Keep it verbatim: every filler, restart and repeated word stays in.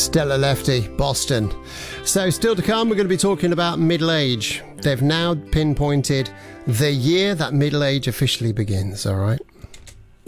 Stella Lefty, Boston. So still to come, we're going to be talking about middle age. They've now pinpointed the year that middle age officially begins, all right?